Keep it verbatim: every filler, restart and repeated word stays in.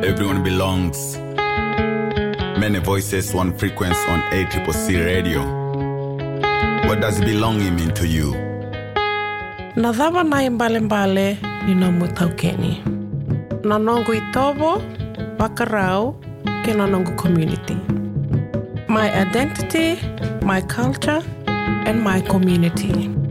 everyone belongs. Many voices, one frequency on A C C C radio. What does belonging mean to you? Nadhava nai mbale mbale ni no mutaukeni. Nanongu itobo, wakarau, ke nanongu community. My identity, my culture, and my community.